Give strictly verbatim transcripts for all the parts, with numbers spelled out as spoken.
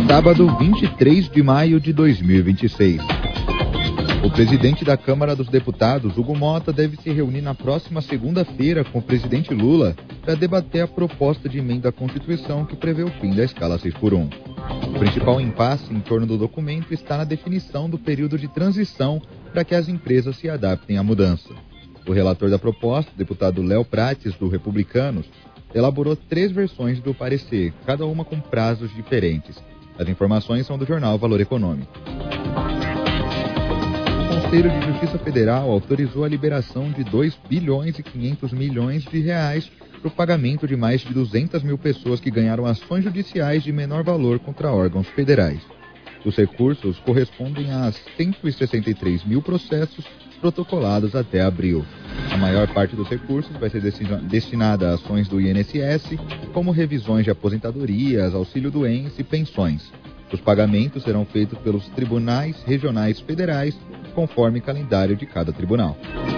Sábado, vinte e três de maio de dois mil e vinte e seis. O presidente da Câmara dos Deputados, Hugo Mota, deve se reunir na próxima segunda-feira com o presidente Lula para debater a proposta de emenda à Constituição que prevê o fim da escala seis por um. O principal impasse em torno do documento está na definição do período de transição para que as empresas se adaptem à mudança. O relator da proposta, o deputado Léo Prates, do Republicanos, elaborou três versões do parecer, cada uma com prazos diferentes. As informações são do jornal Valor Econômico. O Conselho de Justiça Federal autorizou a liberação de dois bilhões e quinhentos milhões de reais para o pagamento de mais de duzentas mil pessoas que ganharam ações judiciais de menor valor contra órgãos federais. Os recursos correspondem a cento e sessenta e três mil processos protocolados até abril. A maior parte dos recursos vai ser destinada a ações do I N S S, como revisões de aposentadorias, auxílio-doença e pensões. Os pagamentos serão feitos pelos tribunais regionais federais, conforme calendário de cada tribunal.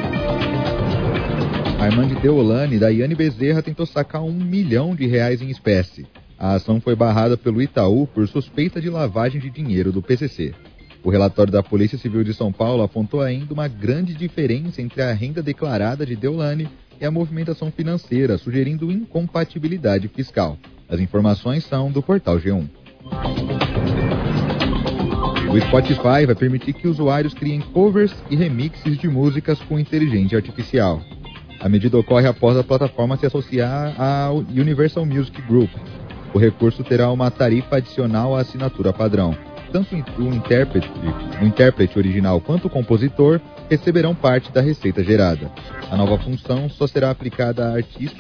A irmã de Deolane, Daiane Bezerra, tentou sacar um milhão de reais em espécie. A ação foi barrada pelo Itaú por suspeita de lavagem de dinheiro do P C C. O relatório da Polícia Civil de São Paulo apontou ainda uma grande diferença entre a renda declarada de Deolane e a movimentação financeira, sugerindo incompatibilidade fiscal. As informações são do portal G um. O Spotify vai permitir que usuários criem covers e remixes de músicas com inteligência artificial. A medida ocorre após a plataforma se associar à Universal Music Group. O recurso terá uma tarifa adicional à assinatura padrão. Tanto o intérprete, o intérprete original quanto o compositor receberão parte da receita gerada. A nova função só será aplicada a artistas